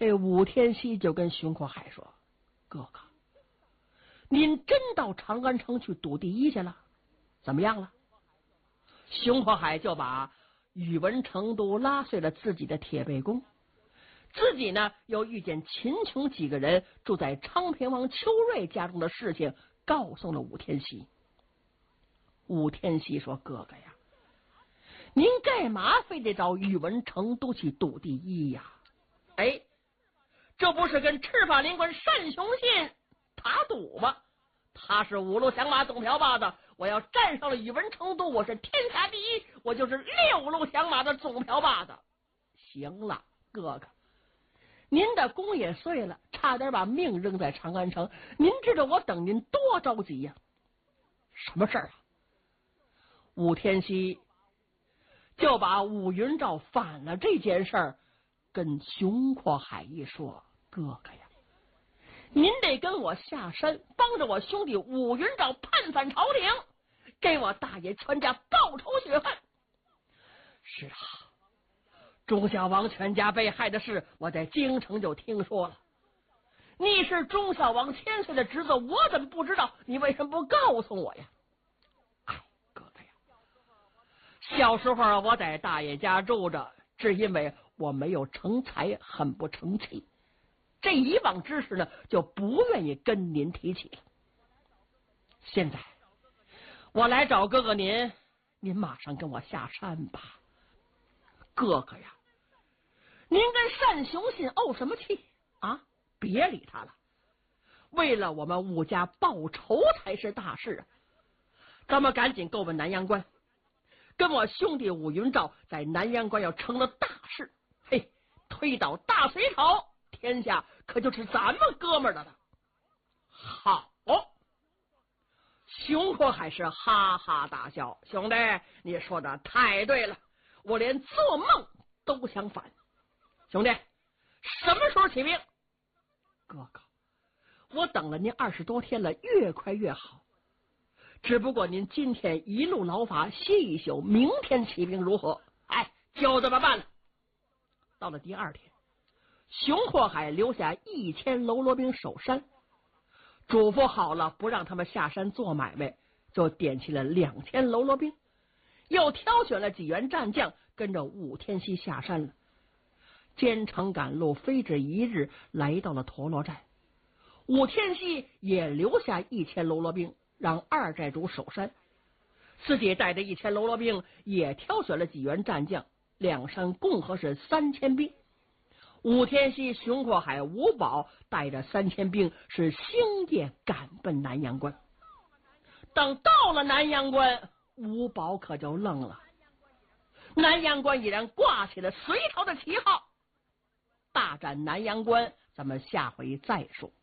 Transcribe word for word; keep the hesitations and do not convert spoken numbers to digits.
这武天锡就跟熊阔海说：“哥哥，您真到长安城去赌第一去了？怎么样了？”熊阔海就把宇文成都拉碎了自己的铁背弓，自己呢又遇见秦琼几个人住在昌平王邱瑞家中的事情告诉了武天锡。武天锡说：“哥哥呀，您干嘛非得找宇文成都去赌第一呀？哎，这不是跟赤发灵官单雄信打赌吗？他是五路响马总瓢把子，我要站上了宇文成都，我是天下第一，我就是六路响马的总瓢把子。行了，哥哥，您的弓也碎了，差点把命扔在长安城，您知道我等您多着急呀？什么事儿啊？”武天锡就把武云照反了这件事儿跟熊阔海一说：“哥哥呀，您得跟我下山，帮着我兄弟武云照叛反朝廷，给我大爷全家报仇雪恨。”是啊，忠孝王全家被害的事，我在京城就听说了。你是忠孝王千岁的侄子，我怎么不知道？你为什么不告诉我呀？哎，哥哥呀，小时候我在大爷家住着，只因为我没有成才，很不成器。这以往之事呢，就不愿意跟您提起了。现在我来找哥哥您，您马上跟我下山吧。哥哥呀，您跟单雄信怄什么气啊？别理他了，为了我们武家报仇才是大事啊！咱们赶紧购问南阳关，跟我兄弟武云照在南阳关要成了大事，嘿，推倒大隋朝，天下可就是咱们哥们儿的了。好，熊阔海是哈哈大笑：“兄弟，你说的太对了，我连做梦都想反。兄弟，什么时候起兵？”哥哥，我等了您二十多天了，越快越好。只不过您今天一路劳乏，歇一宿，明天起兵如何？哎，就这么办了。到了第二天，熊阔海留下一千喽啰兵守山，嘱咐好了不让他们下山做买卖，就点起了两千喽啰兵，又挑选了几员战将，跟着武天锡下山了。兼程赶路，飞至一日，来到了陀螺寨。武天锡也留下一千喽啰兵，让二寨主守山，自己带着一千喽啰兵，也挑选了几员战将，两山共合是三千兵。武天锡、熊阔海、吴宝带着三千兵，是星夜赶奔南阳关。等到了南阳关，吴宝可就愣了，南阳关已然挂起了隋朝的旗号。大战南阳关，咱们下回再说。